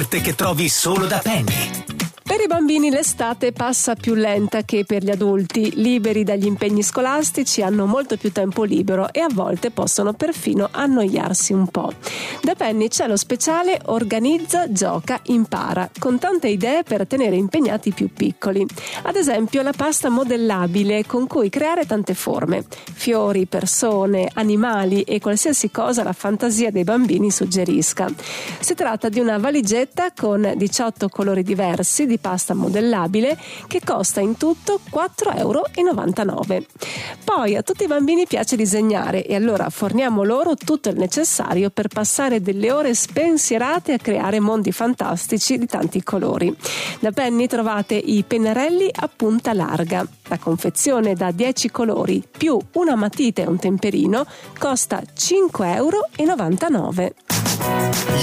che trovi solo da Penny. Per i bambini l'estate passa più lenta che per gli adulti. Liberi dagli impegni scolastici, hanno molto più tempo libero e a volte possono perfino annoiarsi un po'. Da Penny c'è lo speciale Organizza, Gioca, Impara, con tante idee per tenere impegnati i più piccoli. Ad esempio la pasta modellabile con cui creare tante forme. Fiori, persone, animali e qualsiasi cosa la fantasia dei bambini suggerisca. Si tratta di una valigetta con 18 colori diversi di pasta modellabile che costa in tutto 4,99 €. Poi a tutti i bambini piace disegnare e allora forniamo loro tutto il necessario per passare delle ore spensierate a creare mondi fantastici di tanti colori. Da Penny trovate i pennarelli a punta larga. La confezione da 10 colori più una matita e un temperino costa 5,99 €.